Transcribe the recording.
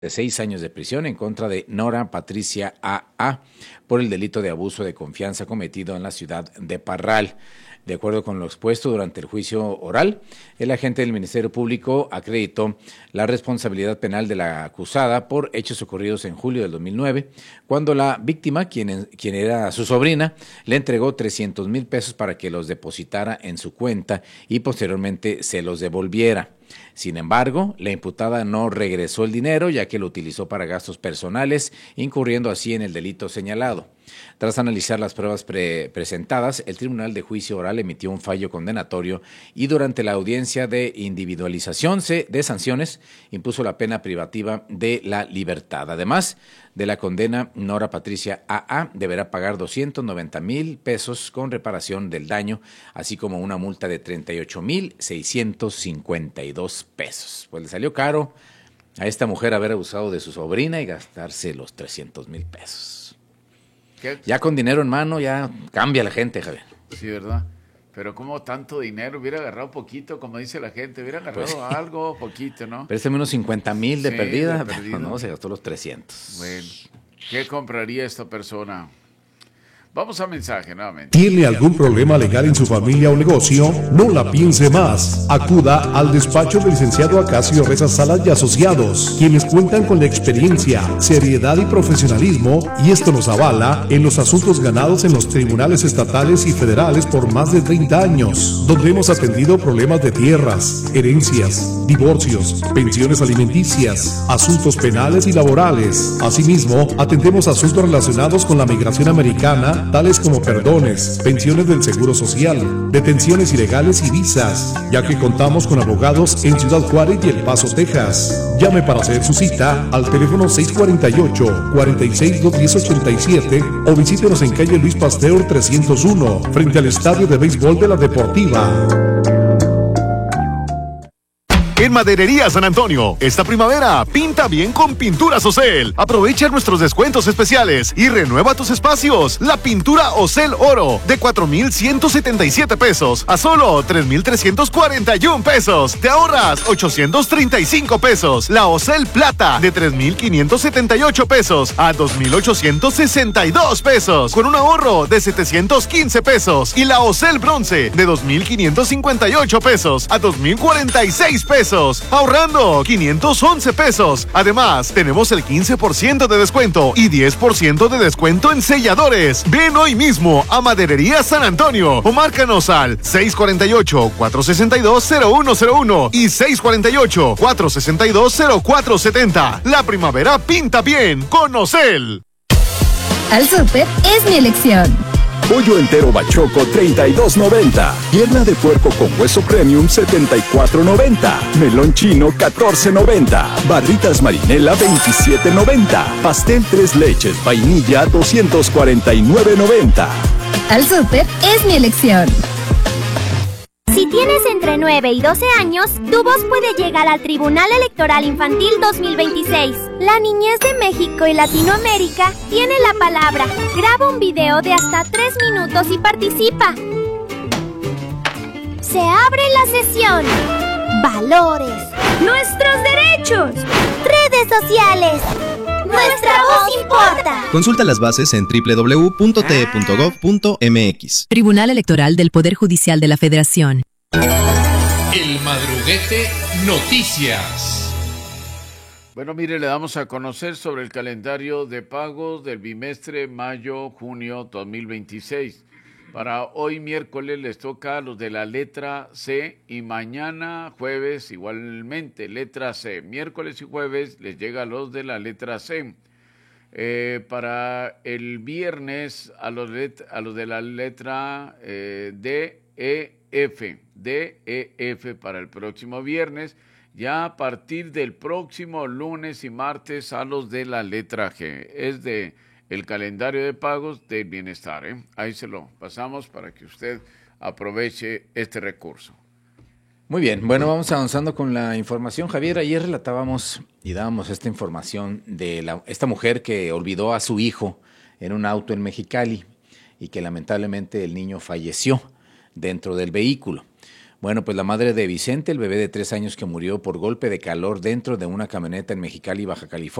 de 6 años de prisión en contra de Nora Patricia A.A. por el delito de abuso de confianza cometido en la ciudad de Parral. De acuerdo con lo expuesto durante el juicio oral, el agente del Ministerio Público acreditó la responsabilidad penal de la acusada por hechos ocurridos en julio del 2009, cuando la víctima, quien era su sobrina, le entregó 300,000 pesos para que los depositara en su cuenta y posteriormente se los devolviera. Sin embargo, la imputada no regresó el dinero, ya que lo utilizó para gastos personales, incurriendo así en el delito señalado. Tras analizar las pruebas presentadas, el Tribunal de Juicio Oral emitió un fallo condenatorio y durante la audiencia de individualización de sanciones impuso la pena privativa de la libertad. Además de la condena, Nora Patricia A.A. deberá pagar 290,000 pesos con reparación del daño, así como una multa de 38,652 pesos. Pues le salió caro a esta mujer haber abusado de su sobrina y gastarse los 300,000 pesos. ¿Qué? Ya con dinero en mano ya cambia la gente, Javier. Sí, ¿verdad? Pero como tanto dinero, hubiera agarrado poquito, como dice la gente, hubiera agarrado Pues, algo, poquito, ¿no? Préstame unos 50,000 de Sí, perdida. de perdido. No, se gastó los 300. Bueno, ¿qué compraría esta persona? Vamos a mensaje nuevamente. ¿Tiene algún problema legal en su familia o negocio? No la piense más. Acuda al despacho del licenciado Acacio Reza Salas y Asociados, quienes cuentan con la experiencia, seriedad y profesionalismo, y esto nos avala en los asuntos ganados en los tribunales estatales y federales por más de 30 años, donde hemos atendido problemas de tierras, herencias, divorcios, pensiones alimenticias, asuntos penales y laborales. Asimismo, atendemos asuntos relacionados con la migración americana, tales como perdones, pensiones del Seguro Social, detenciones ilegales y visas, ya que contamos con abogados en Ciudad Juárez y El Paso, Texas. Llame para hacer su cita al teléfono 648-46-210-87 o visítenos en calle Luis Pasteur 301, frente al Estadio de Béisbol de la Deportiva. En Maderería San Antonio, esta primavera, pinta bien con Pinturas Ocel. Aprovecha nuestros descuentos especiales y renueva tus espacios. La pintura Ocel Oro, de 4,177 pesos a solo 3,341 pesos. Te ahorras 835 pesos. La Ocel Plata, de 3,578 pesos a 2,862 pesos, con un ahorro de 715 pesos. Y la Ocel Bronce, de 2,558 pesos a 2,046 pesos. Ahorrando 511 pesos. Además, tenemos el 15% de descuento y 10% de descuento en selladores. Ven hoy mismo a Maderería San Antonio o márcanos al 648-462-0101 y 648-462-0470. La primavera pinta bien con Ocel. Al súper es mi elección. Pollo entero bachoco, $32.90. Pierna de puerco con hueso premium, $74.90. Melón chino, $14.90. Barritas marinela, $27.90. Pastel 3 leches, vainilla, $249.90. Al súper es mi elección. Si tienes entre 9 y 12 años, tu voz puede llegar al Tribunal Electoral Infantil 2026. La niñez de México y Latinoamérica tiene la palabra. Graba un video de hasta 3 minutos y participa. Se abre la sesión. Valores. Nuestros derechos. Redes sociales. Nuestra voz importa. Consulta las bases en www.te.gov.mx. Tribunal Electoral del Poder Judicial de la Federación. El Madruguete Noticias. Bueno, mire, le damos a conocer sobre el calendario de pagos del bimestre mayo-junio 2026. Para hoy miércoles les toca a los de la letra C y mañana jueves igualmente letra C. Miércoles y jueves les llega a los de la letra C. Para el viernes a los de la letra D, E, F. D, E, F para el próximo viernes. Ya a partir del próximo lunes y martes a los de la letra G. Es de el calendario de pagos del bienestar, ¿eh? Ahí se lo pasamos para que usted aproveche este recurso. Muy bien, bueno, vamos avanzando con la información. Javier, ayer relatábamos y dábamos esta información de esta mujer que olvidó a su hijo en un auto en Mexicali y que lamentablemente el niño falleció dentro del vehículo. Bueno, pues la madre de Vicente, el bebé de 3 años que murió por golpe de calor dentro de una camioneta en Mexicali, Baja California.